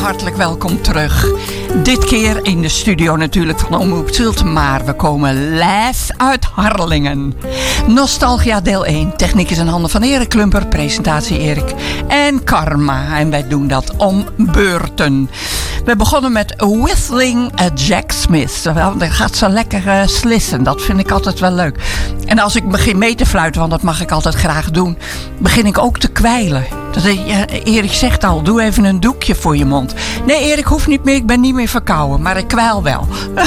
hartelijk welkom terug. Dit keer in de studio natuurlijk van Omroep Tielt, maar we komen live uit Harlingen. Nostalgia deel 1. Techniek is in handen van Erik Klumper, presentatie Erik en Karma. En wij doen dat om beurten. We begonnen met Whistling Jack Smith. Dan gaat ze lekker slissen. Dat vind ik altijd wel leuk. En als ik begin mee te fluiten, want dat mag ik altijd graag doen, begin ik ook te kwijlen. Erik zegt al, doe even een doekje voor je mond. Nee, Erik, hoeft niet meer. Ik ben niet meer verkouden, maar ik kwijl wel.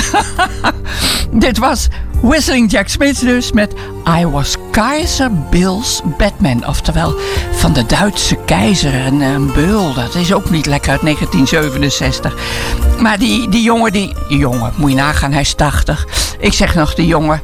Dit was Whistling Jack Smith dus met I Was Kaiser Bill's Batman. Oftewel van de Duitse keizer en een beul. Dat is ook niet lekker uit 1967. Maar die jongen, moet je nagaan, hij is 80. Ik zeg nog die jongen.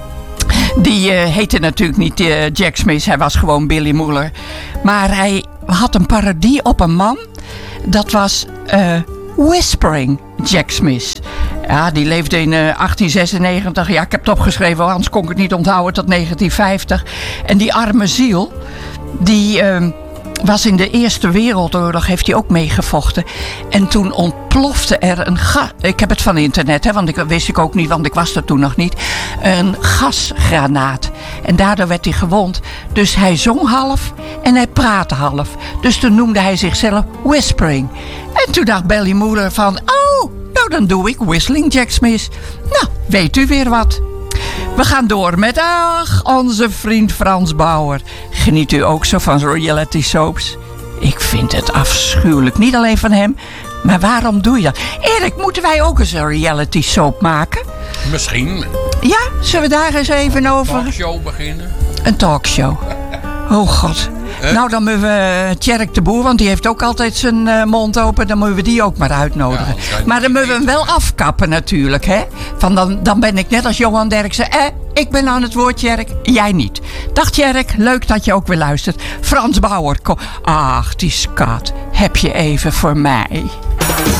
Die heette natuurlijk niet Jack Smith. Hij was gewoon Billy Muller. Maar hij had een parodie op een man. Dat was Whispering Jack Smith. Ja, die leefde in 1896. Ja, ik heb het opgeschreven, anders kon ik het niet onthouden, tot 1950. En die arme ziel, die was in de Eerste Wereldoorlog, heeft hij ook meegevochten. En toen ontplofte er een gas. Ik heb het van internet, hè, want wist ik ook niet, want ik was er toen nog niet. Een gasgranaat. En daardoor werd hij gewond. Dus hij zong half en hij praatte half. Dus toen noemde hij zichzelf Whispering. En toen dacht Billy Muller van, oh, nou dan doe ik Whistling Jack Smith. Nou, weet u weer wat. We gaan door met onze vriend Frans Bauer. Geniet u ook zo van reality soaps? Ik vind het afschuwelijk. Niet alleen van hem, maar waarom doe je dat? Erik, moeten wij ook eens een reality soap maken? Misschien. Ja, zullen we daar eens even over? Een talkshow beginnen? Een talkshow. Oh god. Nou, dan moeten we Tjerk de Boer, want die heeft ook altijd zijn mond open. Dan moeten we die ook maar uitnodigen. Ja, maar dan moeten we hem wel afkappen natuurlijk, hè. Van dan ben ik net als Johan Derksen. Ik ben aan het woord, Tjerk. Jij niet. Dag Tjerk, leuk dat je ook weer luistert. Frans Bauer, kom. Ach, die skat. Heb je even voor mij?